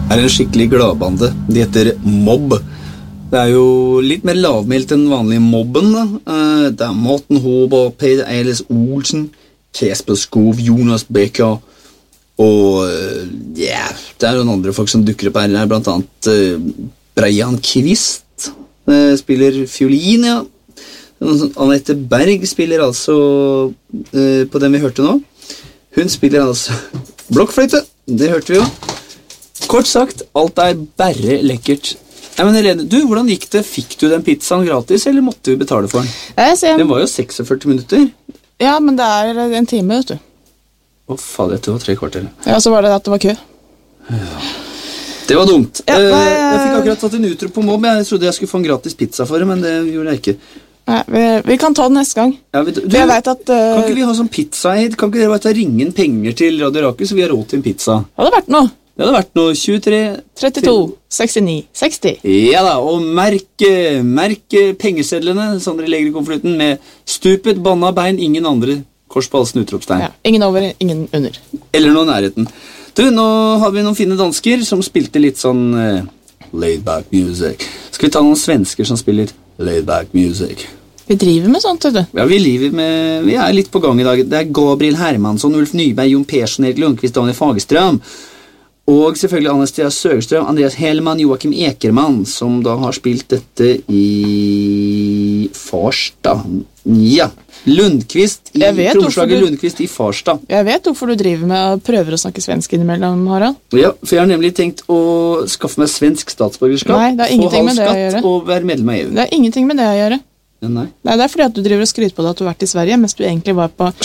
er en skikkelig gladbande. De heter Mobb. Det er jo litt mer lavmælt enn vanlig Mobben. Da. Det er Morten Håber, Peter Eiles Olsen, Kasper Skov, Jonas Becker og det er noen andre folk som dukker opp her, blant annet Brian Kvist spiller fiolin, ja. Annette Berg spiller altså på den vi hørte nå. Hun spiller altså blokkfløyte, det hørte vi jo. Kort sagt, alt er bare lekkert. Ja, men Helene, du, hvordan gikk det? Fikk du den pizzaen gratis, eller måtte du betale for den? Den var jo 46 minutter. Ja, men det er en time, vet du. Faen, dette var 3 kvarter. Ja, så var det at det var kø. Ja. Det var dumt. Ja, jeg fikk akkurat tatt en utro på Mobb. Jeg trodde jeg skulle få en gratis pizza for det, men det gjorde jeg ikke. Nei, vi kan ta den neste gang. Ja, jeg vet at... Kan ikke vi ha sånn pizza-eid? Kan ikke dere bare ringe inn penger til Radio Rakel, så vi har råd til en pizza? Det hadde vært noe. Det hadde vært noe 23... 32, 69, 60. Ja da, og merk pengesedlene, som dere legger i konvolutten, med stupet, banna, bein, ingen andre. Kors på halsen, utropstegn. Ja, ingen over, ingen under. Eller noe nærheten. Du, nå har vi noen fine dansker som spilte litt sånn laid-back music. Skal vi ta noen svensker som spiller laid-back music? Vi driver med sånt, vet du. Ja, vi er litt på gang i dag. Det er Gabriel Hermansson, Ulf Nyberg, Jon Persson, Erik Lundqvist, Daniel Fagerström. Og selvfølgelig Anastasia Söderström, Andreas Hellman, Joakim Ekerman, som da har spilt dette i Farsta. Ja, Lundqvist i tromslaget Lundqvist i Farsta. Jeg vet hvorfor du driver med og prøver å snakke svensk innimellom, Harald. Ja, for jeg har nemlig tenkt å skaffe meg svensk statsborgerskap. Nei, det er ingenting med det å gjøre. Og være medlem av EU. Det er ingenting med det å gjøre. Ja, nei. Nei, det er fordi at du driver og skryter på deg at du har vært i Sverige, mens du egentlig var på...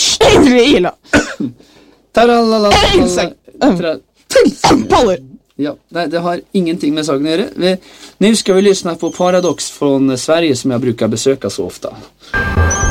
Paller. Ja, nej, det har ingenting med saken å gjøre. Nu ska vi lyssna på Paradox från Sverige som jag brukar besöka så ofta.